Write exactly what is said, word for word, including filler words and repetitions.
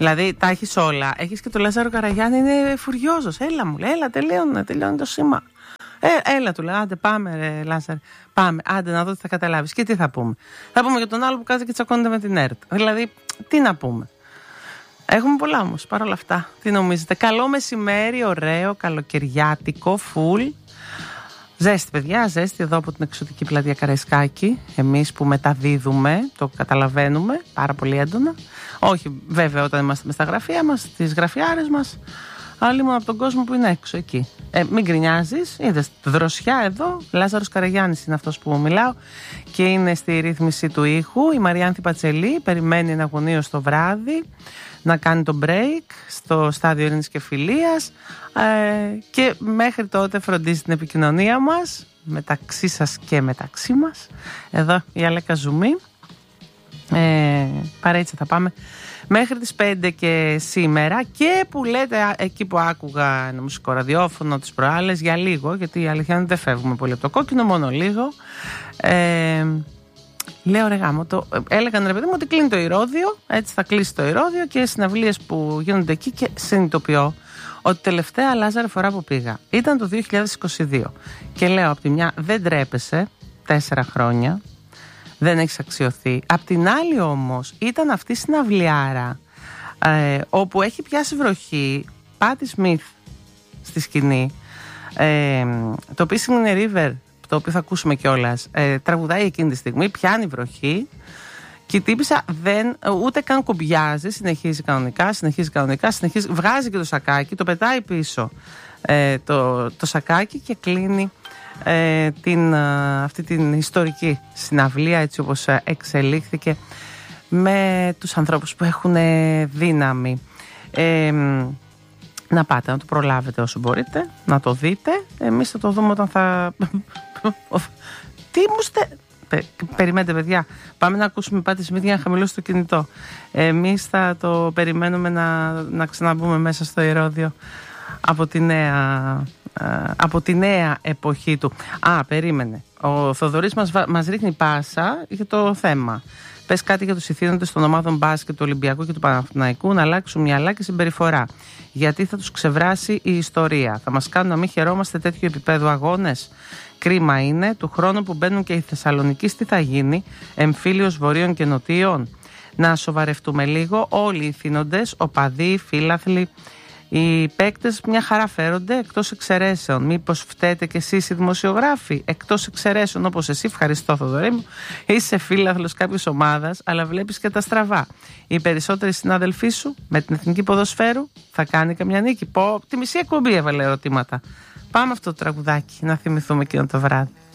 Δηλαδή τα έχεις όλα. Έχεις και το Λάζαρο Καραγιάννη, είναι φουριόζος. Έλα μου, έλα, τελείωνε, τελειώνει το σήμα. Ε, έλα του λέω, άντε πάμε ρε Λάζαρε, πάμε, άντε να δω τι θα καταλάβεις. Και τι θα πούμε. Θα πούμε για τον άλλο που κάθεται και τσακώνεται με την ΕΡΤ. Δηλαδή, τι να πούμε. Έχουμε πολλά όμως, παρόλα αυτά. Τι νομίζετε. Καλό μεσημέρι, ωραίο, καλοκαιριάτικο, φουλ. Ζέστη, παιδιά, ζέστη εδώ από την εξωτική πλατεία Καραϊσκάκη. Εμείς που μεταδίδουμε, το καταλαβαίνουμε πάρα πολύ έντονα. Όχι, βέβαια, όταν είμαστε μες στα γραφεία μας, στις γραφιάρες μας, άλλοι μόνο από τον κόσμο που είναι έξω εκεί. Ε, μην γκρινιάζεις, είδες δροσιά εδώ. Λάζαρος Καραγιάννης είναι αυτός που μιλάω και είναι στη ρύθμιση του ήχου. Η Μαριάνθη Πατσελή περιμένει εναγωνίως το βράδυ να κάνει το break στο στάδιο Ειρήνης και Φιλίας, ε, και μέχρι τότε φροντίζει την επικοινωνία μας μεταξύ σας και μεταξύ μας. Εδώ η Αλέκα Ζουμή, ε, παρέτσι θα πάμε μέχρι τις πέντε και σήμερα. Και που λέτε εκεί που άκουγα ένα μουσικό ραδιόφωνο τις προάλλες για λίγο, γιατί η αλήθεια είναι δεν φεύγουμε πολύ από το κόκκινο, μόνο λίγο, ε, λέω ρε γάμο, το, έλεγαν ρε παιδί μου ότι κλείνει το Ηρώδειο, έτσι θα κλείσει το Ηρώδειο και συναυλίες που γίνονται εκεί, και συνειδητοποιώ ότι τελευταία Λάζαρε φορά που πήγα ήταν το δύο χιλιάδες είκοσι δύο και λέω από τη μια δεν τρέπεσαι, τέσσερα χρόνια δεν έχεις αξιωθεί, απ' την άλλη όμως ήταν αυτή η συναυλιάρα, ε, όπου έχει πιάσει βροχή, Πάτη Σμιθ στη σκηνή, ε, το Pissing in a River, το οποίο θα ακούσουμε κιόλας, ε, τραγουδάει εκείνη τη στιγμή, πιάνει βροχή και η τύπισσα δεν, ούτε καν κουμπιάζει, συνεχίζει κανονικά, συνεχίζει κανονικά, συνεχίζει, βγάζει και το σακάκι, το πετάει πίσω ε, το, το σακάκι και κλείνει ε, την, ε, αυτή την ιστορική συναυλία έτσι όπως εξελίχθηκε με τους ανθρώπους που έχουν δύναμη. Ε, να πάτε, να το προλάβετε όσο μπορείτε, να το δείτε. Εμείς θα το δούμε όταν θα... Τι μου στε... Πε, περιμένετε παιδιά, πάμε να ακούσουμε Πάτη Σμιθ για να χαμηλώσει το κινητό. Εμείς θα το περιμένουμε να, να ξαναμπούμε μέσα στο Ηρώδειο από τη νέα... από τη νέα εποχή του. Α, περίμενε. Ο Θοδωρής μας, μας ρίχνει πάσα για το θέμα. Πες κάτι για τους ηθήνοντες των ομάδων μπάσκετ του Ολυμπιακού και του Παναθηναϊκού να αλλάξουν μυαλά και συμπεριφορά. Γιατί θα τους ξεβράσει η ιστορία. Θα μας κάνουν να μην χαιρόμαστε τέτοιου επίπεδου αγώνες. Κρίμα είναι, του χρόνου που μπαίνουν και οι Θεσσαλονικοί, τι θα γίνει, εμφύλιος βορείων και νοτίων. Να σοβαρευτούμε λίγο. Όλοι οι ηθήνοντες, οπαδοί, φίλαθλοι, οι παίκτες μια χαρά φέρονται, εκτός εξαιρέσεων. Μήπως φταίτε κι εσείς οι δημοσιογράφοι, εκτός εξαιρέσεων, όπως εσύ, ευχαριστώ Θοδωρή μου, είσαι φίλαθλος κάποιης ομάδας, αλλά βλέπεις και τα στραβά. Οι περισσότεροι συνάδελφοί σου με την εθνική ποδοσφαίρου θα κάνει καμιά νίκη. Πω, τη μισή εκπομπή έβαλε ερωτήματα. Πάμε αυτό το τραγουδάκι να θυμηθούμε εκείνο το βράδυ.